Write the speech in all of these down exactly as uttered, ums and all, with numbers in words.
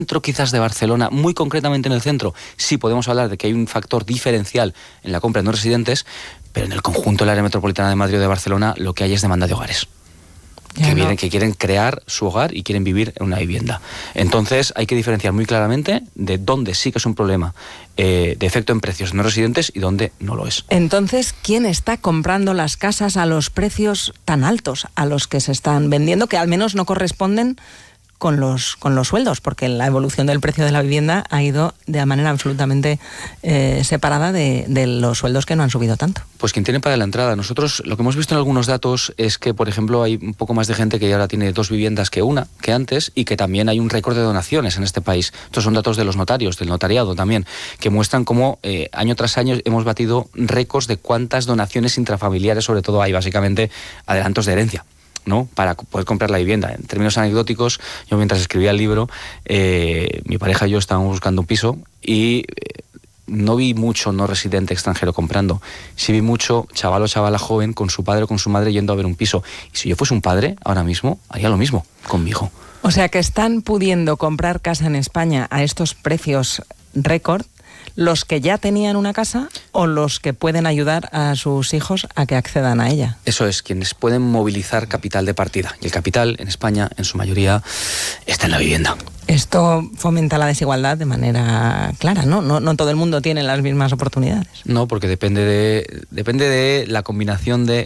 centro quizás de Barcelona, muy concretamente en el centro, sí podemos hablar de que hay un factor diferencial en la compra de no residentes, pero en el conjunto del área metropolitana de Madrid o de Barcelona lo que hay es demanda de hogares. Que, no. vienen, que quieren crear su hogar y quieren vivir en una vivienda. Entonces hay que diferenciar muy claramente de dónde sí que es un problema eh, de efecto en precios no residentes y dónde no lo es. Entonces, ¿quién está comprando las casas a los precios tan altos a los que se están vendiendo, que al menos no corresponden con los, con los sueldos? Porque la evolución del precio de la vivienda ha ido de manera absolutamente eh, separada de, de los sueldos que no han subido tanto. Pues quien tiene para la entrada. Nosotros lo que hemos visto en algunos datos es que, por ejemplo, hay un poco más de gente que ahora tiene dos viviendas que una, que antes, y que también hay un récord de donaciones en este país. Estos son datos de los notarios, del notariado también, que muestran cómo eh, año tras año hemos batido récords de cuántas donaciones intrafamiliares, sobre todo hay básicamente adelantos de herencia, ¿no? Para poder comprar la vivienda. En términos anecdóticos, yo mientras escribía el libro, eh, mi pareja y yo estábamos buscando un piso y eh, no vi mucho no residente extranjero comprando. Sí vi mucho chaval o chavala joven con su padre o con su madre yendo a ver un piso. Y si yo fuese un padre, ahora mismo, haría lo mismo con mi hijo. O sea que están pudiendo comprar casa en España a estos precios récord los que ya tenían una casa o los que pueden ayudar a sus hijos a que accedan a ella. Eso es, quienes pueden movilizar capital de partida. Y el capital en España, en su mayoría, está en la vivienda. Esto fomenta la desigualdad de manera clara, ¿no? No, no todo el mundo tiene las mismas oportunidades. No, porque depende de, depende de la combinación de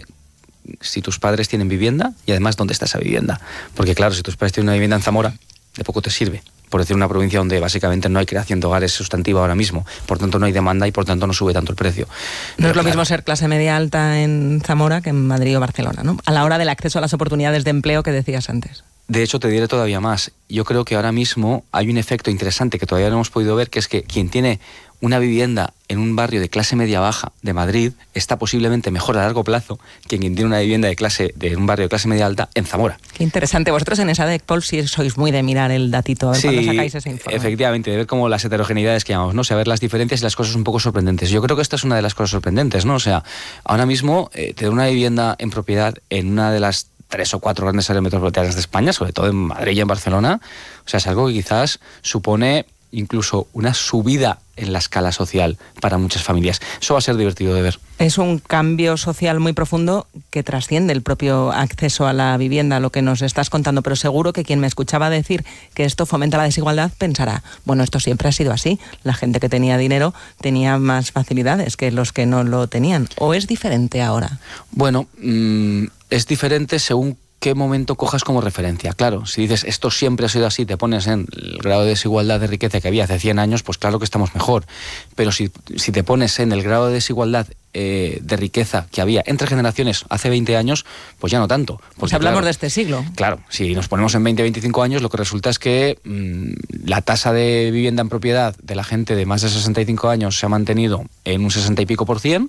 si tus padres tienen vivienda y además dónde está esa vivienda. Porque claro, si tus padres tienen una vivienda en Zamora, de poco te sirve. Por decir una provincia donde básicamente no hay creación de hogares sustantiva ahora mismo, por tanto no hay demanda y por tanto no sube tanto el precio. No Pero es lo claro, mismo ser clase media alta en Zamora que en Madrid o Barcelona, ¿no? A la hora del acceso a las oportunidades de empleo que decías antes. De hecho, te diré todavía más. Yo creo que ahora mismo hay un efecto interesante que todavía no hemos podido ver, que es que quien tiene una vivienda en un barrio de clase media-baja de Madrid está posiblemente mejor a largo plazo que quien tiene una vivienda de clase de un barrio de clase media-alta en Zamora. Qué interesante. Vosotros en esa Pol sí sois muy de mirar el datito, a ver sí, cuando sacáis ese informe. Efectivamente, de ver como las heterogeneidades que llamamos, ¿no? O sea, ver las diferencias y las cosas un poco sorprendentes. Yo creo que esta es una de las cosas sorprendentes, ¿no? O sea, ahora mismo eh, tener una vivienda en propiedad en una de las tres o cuatro grandes áreas metropolitanas de España, sobre todo en Madrid y en Barcelona, o sea, es algo que quizás supone incluso una subida en la escala social para muchas familias. Eso va a ser divertido de ver. Es un cambio social muy profundo que trasciende el propio acceso a la vivienda, lo que nos estás contando, pero seguro que quien me escuchaba decir que esto fomenta la desigualdad pensará, bueno, esto siempre ha sido así, la gente que tenía dinero tenía más facilidades que los que no lo tenían, ¿o es diferente ahora? Bueno, mmm, es diferente según qué momento cojas como referencia. Claro, si dices esto siempre ha sido así, te pones en el grado de desigualdad de riqueza que había hace cien años, pues claro que estamos mejor. Pero si, si te pones en el grado de desigualdad eh, de riqueza que había entre generaciones hace veinte años, pues ya no tanto. Pues hablamos claro, de este siglo. Claro, si nos ponemos en veinte, veinticinco años, lo que resulta es que mmm, la tasa de vivienda en propiedad de la gente de más de sesenta y cinco años se ha mantenido en un sesenta y pico por cien,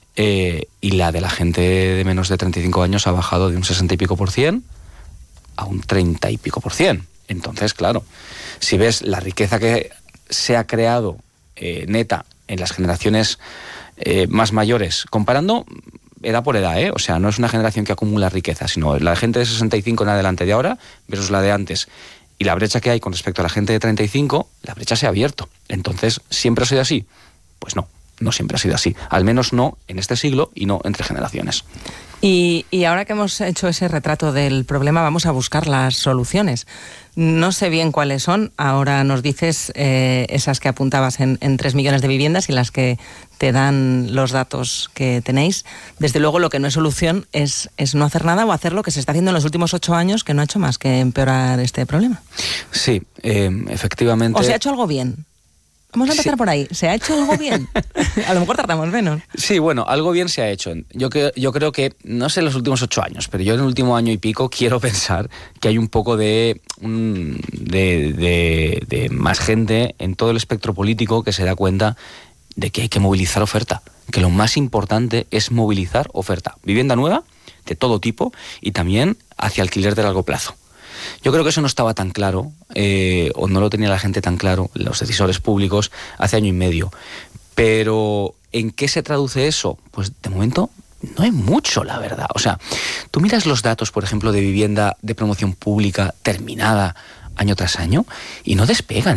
Eh, y la de la gente de menos de treinta y cinco años ha bajado de un sesenta y pico por cien a un treinta y pico por cien. Entonces, claro, si ves la riqueza que se ha creado eh, neta en las generaciones eh, más mayores, comparando edad por edad, ¿eh? O sea, no es una generación que acumula riqueza, sino la gente de sesenta y cinco en adelante de ahora versus la de antes. Y la brecha que hay con respecto a la gente de treinta y cinco, la brecha se ha abierto. Entonces, ¿siempre ha sido así? Pues no. No siempre ha sido así, al menos no en este siglo y no entre generaciones. Y, y ahora que hemos hecho ese retrato del problema, vamos a buscar las soluciones. No sé bien cuáles son, ahora nos dices eh, esas que apuntabas en, en tres millones de viviendas y las que te dan los datos que tenéis. Desde luego lo que no es solución es, es no hacer nada o hacer lo que se está haciendo en los últimos ocho años, que no ha hecho más que empeorar este problema. Sí, eh, efectivamente. ¿O se ha hecho algo bien? Vamos a empezar sí. por ahí. ¿Se ha hecho algo bien? A lo mejor tardamos menos. Sí, bueno, algo bien se ha hecho. Yo, que, yo creo que, no sé en los últimos ocho años, pero yo en el último año y pico quiero pensar que hay un poco de, de, de, de más gente en todo el espectro político que se da cuenta de que hay que movilizar oferta. Que lo más importante es movilizar oferta. Vivienda nueva, de todo tipo, y también hacia alquiler de largo plazo. Yo creo que eso no estaba tan claro, eh, o no lo tenía la gente tan claro, los decisores públicos, hace año y medio. Pero, ¿en qué se traduce eso? Pues, de momento, no hay mucho, la verdad. O sea, tú miras los datos, por ejemplo, de vivienda de promoción pública terminada año tras año, y no despegan.